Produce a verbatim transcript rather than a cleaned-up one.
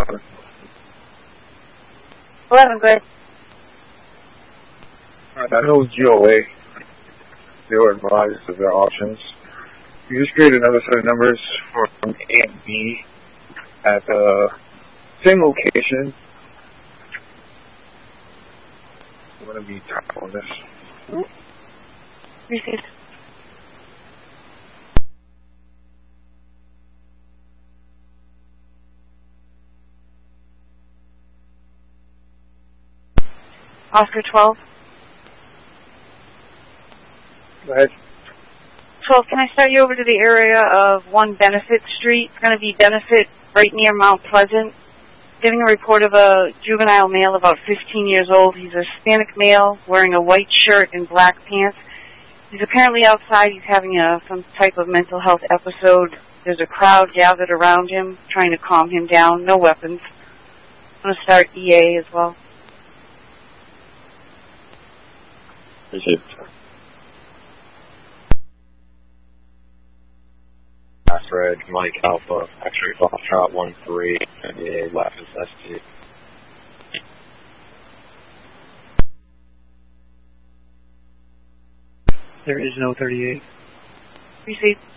eleven. eleven, good. Alright, that whole G O A, they were advised of their options. You just create another set of numbers from A and B at the same location. I'm going to be top on this. Received. Oscar twelve. Go ahead. twelve, can I start you over to the area of one Benefit Street? It's going to be Benefit right near Mount Pleasant. Getting a report of a juvenile male about fifteen years old. He's a Hispanic male wearing a white shirt and black pants. He's apparently outside. He's having a, some type of mental health episode. There's a crowd gathered around him trying to calm him down. No weapons. I'm going to start E A as well. Received. Red, Mike Alpha, X-ray Foxtrot one three, and the left is S T. There is no thirty-eight. Received.